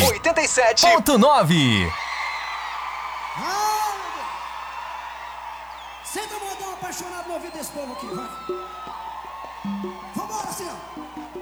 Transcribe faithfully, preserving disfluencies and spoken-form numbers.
oitenta e sete ponto nove. Ah, senta o modão apaixonado no ouvido desse povo aqui, vai. Vambora, assim, ó.